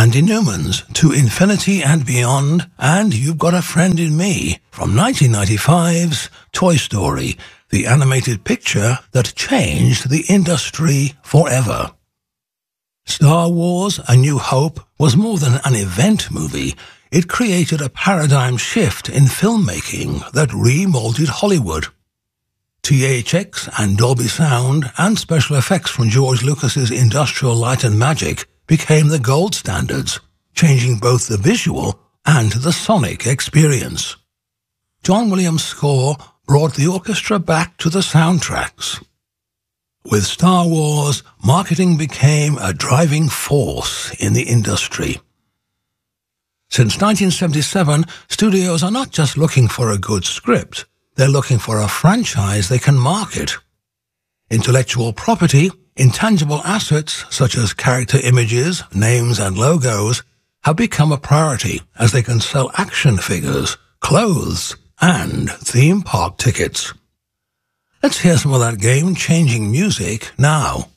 Randy Newman's To Infinity and Beyond, and You've Got a Friend in Me from 1995's Toy Story, the animated picture that changed the industry forever. Star Wars: A New Hope was more than an event movie. It created a paradigm shift in filmmaking that remolded Hollywood. THX and Dolby Sound and special effects from George Lucas's Industrial Light and Magic became the gold standards, changing both the visual and the sonic experience. John Williams' score brought the orchestra back to the soundtracks. With Star Wars, marketing became a driving force in the industry. Since 1977, studios are not just looking for a good script, they're looking for a franchise they can market. Intellectual property, intangible assets such as character images, names and logos have become a priority as they can sell action figures, clothes, and theme park tickets. Let's hear some of that game-changing music now.